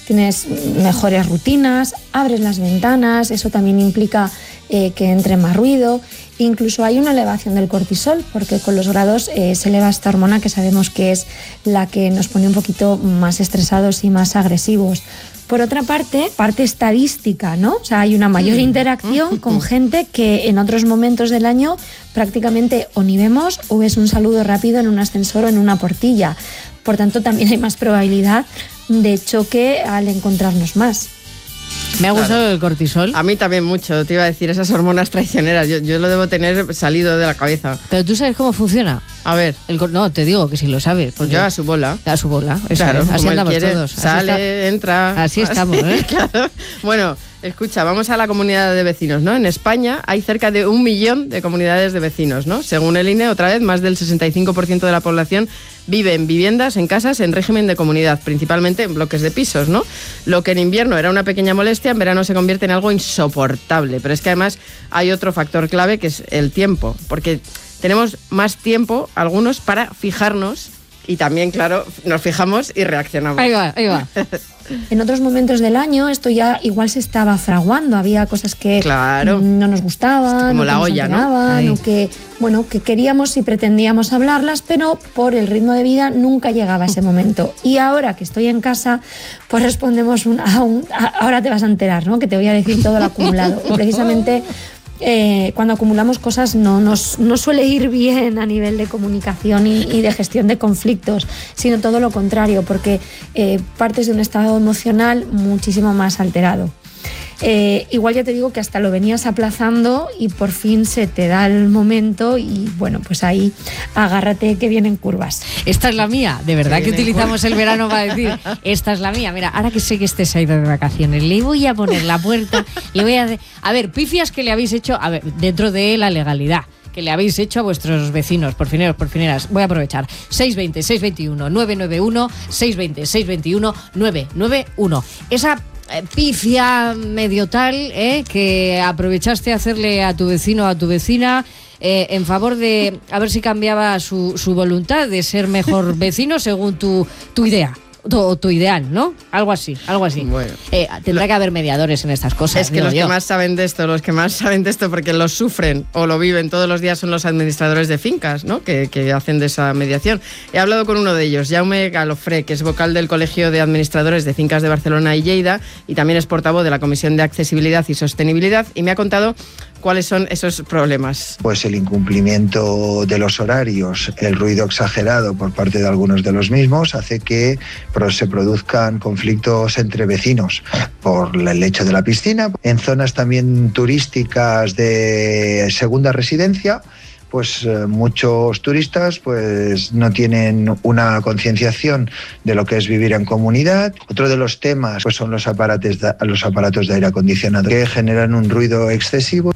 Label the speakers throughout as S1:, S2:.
S1: tienes mejores rutinas, abres las ventanas, eso también implica que entre más ruido. Incluso hay una elevación del cortisol, porque con los grados se eleva esta hormona que sabemos que es la que nos pone un poquito más estresados y más agresivos. Por otra parte estadística, ¿no? O sea, hay una mayor interacción con gente que en otros momentos del año prácticamente o ni vemos o es un saludo rápido en un ascensor o en una portilla. Por tanto, también hay más probabilidad de choque al encontrarnos más.
S2: Me ha gustado el cortisol.
S3: A mí también mucho, te iba a decir, esas hormonas traicioneras, yo lo debo tener salido de la cabeza.
S2: Pero ¿tú sabes cómo funciona?
S3: A ver.
S2: No, te digo que si lo sabes.
S3: Yo a su bola.
S2: A su bola,
S3: claro,
S2: así andamos todos.
S3: Sale, entra.
S2: Así estamos, ¿eh?
S3: Claro. Bueno, escucha, vamos a la comunidad de vecinos, ¿no? En España hay cerca de 1 millón de comunidades de vecinos, ¿no? Según el INE, otra vez, más del 65% de la población vive en viviendas, en casas, en régimen de comunidad, principalmente en bloques de pisos, ¿no? Lo que en invierno era una pequeña molestia, en verano se convierte en algo insoportable. Pero es que además hay otro factor clave que es el tiempo, porque tenemos más tiempo, algunos, para fijarnos y también, claro, nos fijamos y reaccionamos.
S2: Ahí va.
S1: En otros momentos del año esto ya igual se estaba fraguando, había cosas que no nos gustaban,
S3: como la
S1: nos
S3: olla,
S1: enteraban, o que queríamos y pretendíamos hablarlas, pero por el ritmo de vida nunca llegaba ese momento. Y ahora que estoy en casa, pues respondemos ahora te vas a enterar, ¿no? Que te voy a decir todo lo acumulado. Y precisamente cuando acumulamos cosas no suele ir bien a nivel de comunicación y de gestión de conflictos, sino todo lo contrario, porque partes de un estado emocional muchísimo más alterado. Igual ya te digo que hasta lo venías aplazando y por fin se te da el momento y bueno, pues ahí agárrate que vienen curvas.
S2: Esta es la mía, de verdad que utilizamos el verano para decir, esta es la mía. Mira, ahora que sé que se ha ido de vacaciones, le voy a poner la puerta, le voy a... A ver, pifias que le habéis hecho, a ver, dentro de la legalidad, que le habéis hecho a vuestros vecinos, porfineras. Voy a aprovechar. 620-621-991, 620-621-991. Esa pifia medio tal, que aprovechaste a hacerle a tu vecino o a tu vecina en favor de a ver si cambiaba su voluntad de ser mejor vecino según tu idea. O tu ideal, ¿no? Algo así.
S3: Bueno.
S2: Tendrá que haber mediadores en estas cosas.
S3: Es que los que más saben de esto porque lo sufren o lo viven todos los días son los administradores de fincas, ¿no? Que hacen de esa mediación. He hablado con uno de ellos, Jaume Galofré, que es vocal del Colegio de Administradores de Fincas de Barcelona y Lleida y también es portavoz de la Comisión de Accesibilidad y Sostenibilidad, y me ha contado cuáles son esos problemas.
S4: Pues el incumplimiento de los horarios, el ruido exagerado por parte de algunos de los mismos hace que se produzcan conflictos entre vecinos por el hecho de la piscina. En zonas también turísticas de segunda residencia, pues muchos turistas pues no tienen una concienciación de lo que es vivir en comunidad. Otro de los temas pues son los aparatos de aire acondicionado que generan un ruido excesivo.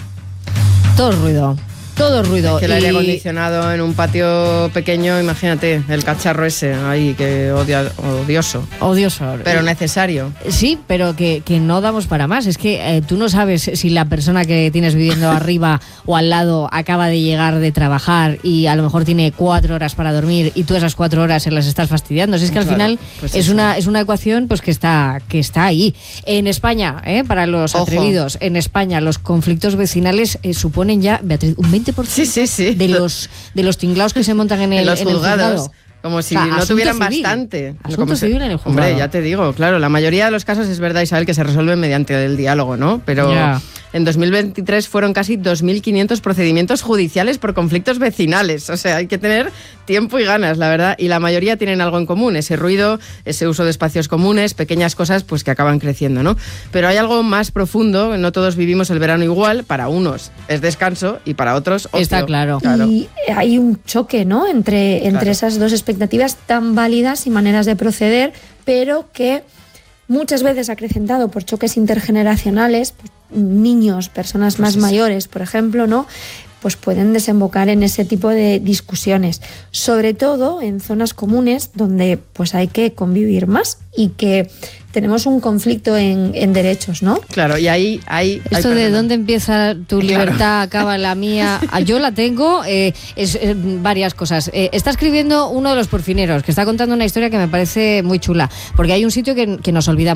S2: Todo ruido.
S3: Es que el aire acondicionado en un patio pequeño, imagínate, el cacharro ese ahí, que odioso. Pero necesario.
S2: Sí, pero que no damos para más. Es que tú no sabes si la persona que tienes viviendo arriba o al lado acaba de llegar de trabajar y a lo mejor tiene 4 horas para dormir y tú esas 4 horas se las estás fastidiando. Es que al final pues es una ecuación pues que está ahí. En España, para los atrevidos, en España los conflictos vecinales suponen ya, Beatriz, un 20%
S3: sí.
S2: de los tinglaos que se montan en el juzgado.
S3: Como si no tuvieran
S2: civil,
S3: bastante.
S2: Asunto civil en el juzgado.
S3: Hombre, ya te digo, claro, la mayoría de los casos es verdad, Isabel, que se resuelven mediante el diálogo, ¿no? Pero en 2023 fueron casi 2.500 procedimientos judiciales por conflictos vecinales. O sea, hay que tener tiempo y ganas, la verdad. Y la mayoría tienen algo en común, ese ruido, ese uso de espacios comunes, pequeñas cosas pues que acaban creciendo, ¿no? Pero hay algo más profundo, no todos vivimos el verano igual, para unos es descanso y para otros ocio.
S2: Está claro.
S1: Y hay un choque, ¿no? Entre esas dos expectativas tan válidas y maneras de proceder, pero que muchas veces acrecentado por choques intergeneracionales, pues, niños, personas más mayores, por ejemplo, ¿no? Pues pueden desembocar en ese tipo de discusiones, sobre todo en zonas comunes donde pues hay que convivir más y que tenemos un conflicto en derechos, ¿no?
S3: Claro, y ahí
S2: esto de dónde empieza tu libertad, acaba la mía. Yo la tengo, varias cosas. Está escribiendo uno de los porfineros que está contando una historia que me parece muy chula, porque hay un sitio que nos olvidamos.